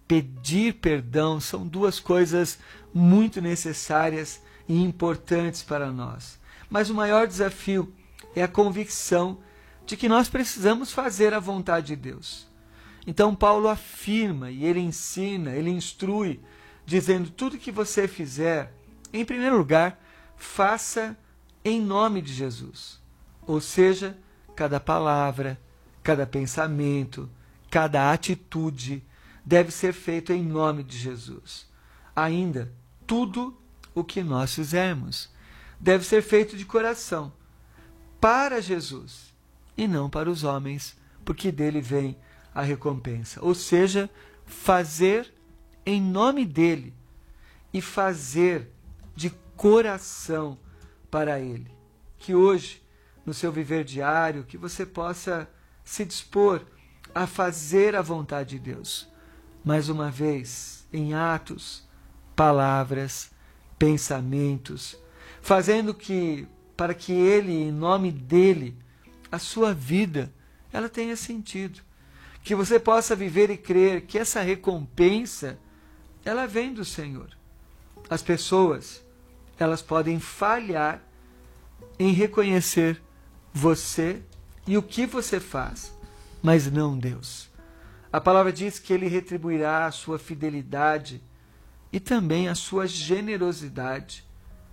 pedir perdão são duas coisas muito necessárias e importantes para nós. Mas o maior desafio é a convicção de que nós precisamos fazer a vontade de Deus. Então Paulo afirma e ele ensina, ele instrui, dizendo: tudo que você fizer, em primeiro lugar, faça em nome de Jesus. Ou seja, cada palavra, cada pensamento, cada atitude deve ser feito em nome de Jesus. Ainda, tudo o que nós fizermos deve ser feito de coração, para Jesus, e não para os homens, porque dele vem a recompensa. Ou seja, fazer em nome dele e fazer de coração para ele. Que hoje, no seu viver diário, que você possa se dispor a fazer a vontade de Deus. Mais uma vez, em atos, palavras, pensamentos, fazendo para que ele, em nome dele, a sua vida, ela tenha sentido. Que você possa viver e crer que essa recompensa, ela vem do Senhor. As pessoas, elas podem falhar em reconhecer você e o que você faz, mas não Deus. A palavra diz que ele retribuirá a sua fidelidade e também a sua generosidade.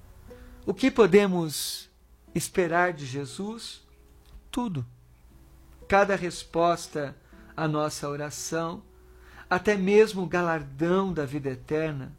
O que podemos esperar de Jesus? Tudo. Cada resposta à nossa oração, até mesmo o galardão da vida eterna,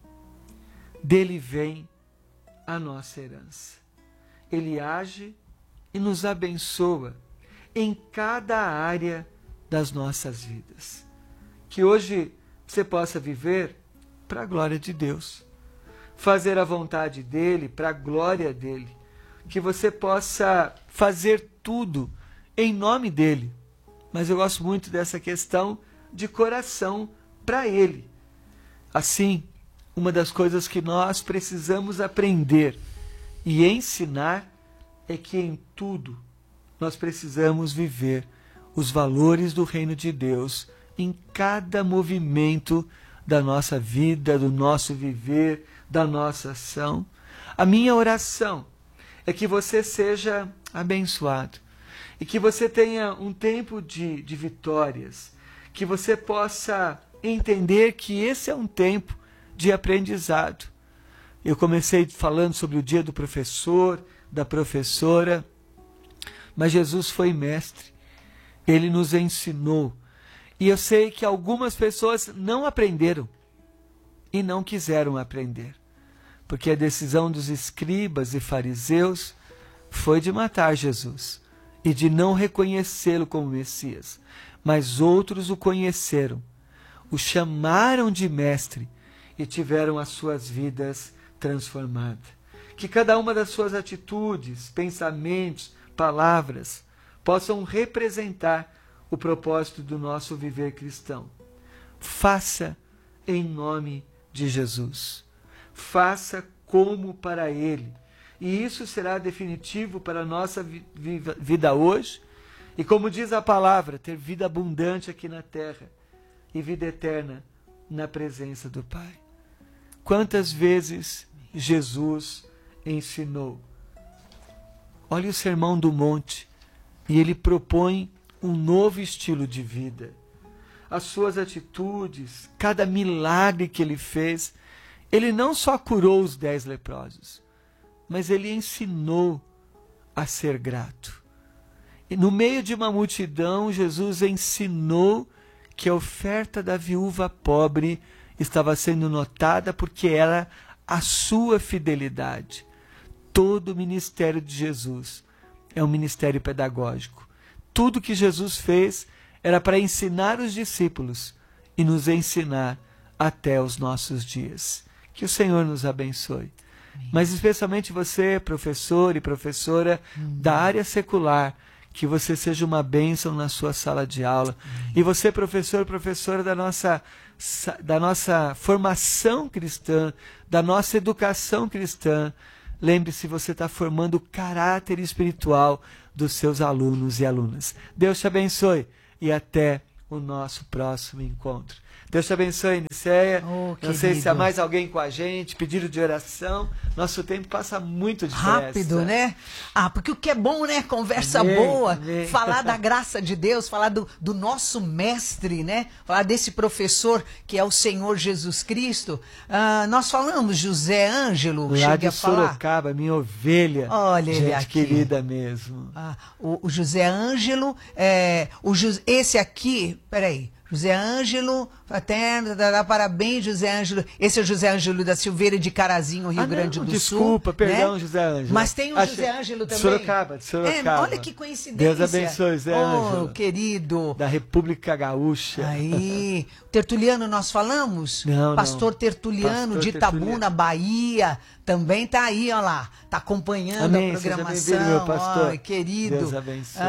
dele vem a nossa herança. Ele age e nos abençoa em cada área das nossas vidas. Que hoje você possa viver para a glória de Deus, fazer a vontade dele, para a glória dele. Que você possa fazer tudo em nome dele. Mas eu gosto muito dessa questão de coração para ele. Assim, uma das coisas que nós precisamos aprender e ensinar é que em tudo nós precisamos viver os valores do reino de Deus em cada movimento da nossa vida, do nosso viver, da nossa ação. A minha oração é que você seja abençoado e que você tenha um tempo de vitórias, que você possa entender que esse é um tempo de aprendizado. Eu comecei falando sobre o dia do professor, da professora, mas Jesus foi mestre, ele nos ensinou. E eu sei que algumas pessoas não aprenderam e não quiseram aprender, porque a decisão dos escribas e fariseus foi de matar Jesus e de não reconhecê-lo como Messias. Mas outros o conheceram, o chamaram de mestre e tiveram as suas vidas transformadas. Que cada uma das suas atitudes, pensamentos, palavras possam representar o propósito do nosso viver cristão. Faça em nome de Jesus. Faça como para ele. E isso será definitivo para a nossa vida hoje. E como diz a palavra, ter vida abundante aqui na terra e vida eterna na presença do Pai. Quantas vezes Jesus ensinou? Olha o Sermão do Monte, e ele propõe um novo estilo de vida. As suas atitudes, cada milagre que ele fez, ele não só curou os 10 leprosos, mas ele ensinou a ser grato. E no meio de uma multidão, Jesus ensinou que a oferta da viúva pobre estava sendo notada porque era a sua fidelidade. Todo o ministério de Jesus é um ministério pedagógico. Tudo que Jesus fez era para ensinar os discípulos e nos ensinar até os nossos dias. Que o Senhor nos abençoe. Mas especialmente você, professor e professora da área secular, que você seja uma bênção na sua sala de aula. E você, professor e professora da nossa formação cristã, da nossa educação cristã, lembre-se, você está formando o caráter espiritual dos seus alunos e alunas. Deus te abençoe e até o nosso próximo encontro. Deus te abençoe, Nicéia. Não sei se há mais alguém com a gente, pedido de oração. Nosso tempo passa muito depressa. Rápido, né? Porque o que é bom, né? Conversa boa, falar da graça de Deus, falar do nosso mestre, né? Falar desse professor que é o Senhor Jesus Cristo. Nós falamos José Ângelo, lá de Sorocaba, minha ovelha. Olha ele aqui. Querida mesmo. O José Ângelo, esse aqui, peraí. José Ângelo, parabéns, José Ângelo. Esse é o JoséÂngelo da Silveira de Carazinho, Rio Grande do Sul. Desculpa, perdão, né? José Ângelo. Mas tem o José Ângelo também. De Sorocaba. Olha que coincidência. Deus abençoe, José Ângelo. Querido. Da República Gaúcha. Aí, Tertuliano nós falamos? Não, Pastor Tertuliano, Pastor de Itabuna, Bahia. Também tá aí, ó lá. Tá acompanhando a programação. Seja bem-vindo, meu pastor. Querido. Deus abençoe.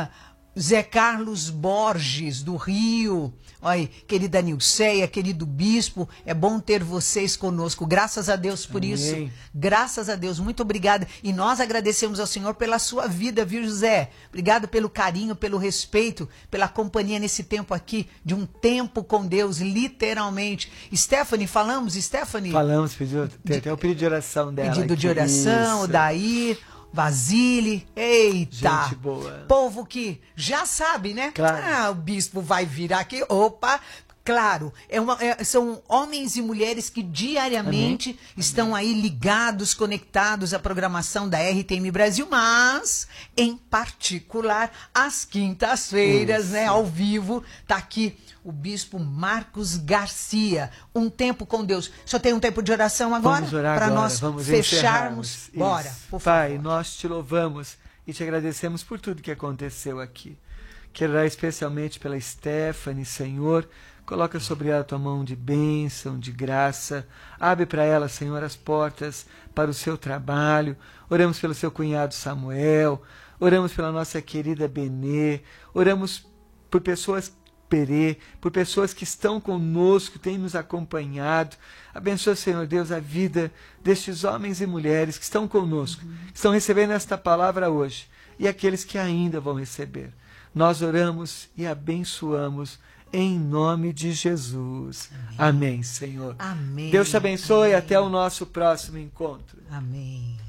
Zé Carlos Borges, do Rio. Olha, querida Nilceia, querido bispo, é bom ter vocês conosco. Graças a Deus por isso. Graças a Deus, muito obrigada. E nós agradecemos ao Senhor pela sua vida, viu, José? Obrigado pelo carinho, pelo respeito, pela companhia nesse tempo aqui, de um tempo com Deus, literalmente. Stephanie, falamos, Stephanie? Falamos, tem até o pedido de oração dela. Pedido de oração, o Daí... Basile, eita, gente boa. Povo que já sabe, né? Claro. O bispo vai vir aqui, opa, claro, são homens e mulheres que diariamente estão aí ligados, conectados à programação da RTM Brasil, mas, em particular, às quintas-feiras, né, ao vivo, tá aqui o bispo Marcos Garcia. Um tempo com Deus. Só tem um tempo de oração agora? Vamos orar para agora, nós vamos fecharmos. Bora, por Pai, favor. nós te louvamos e te agradecemos por tudo que aconteceu aqui. Quero orar especialmente pela Stephanie, Senhor. Coloca sobre ela a tua mão de bênção, de graça. Abre para ela, Senhor, as portas para o seu trabalho. Oramos pelo seu cunhado Samuel. Oramos pela nossa querida Benê. Oramos por pessoas por pessoas que estão conosco, têm nos acompanhado. Abençoa, Senhor Deus, a vida destes homens e mulheres que estão conosco, que estão recebendo esta palavra hoje, e aqueles que ainda vão receber. Nós oramos e abençoamos em nome de Jesus. Amém, Senhor. Amém. Deus te abençoe e até o nosso próximo encontro. Amém.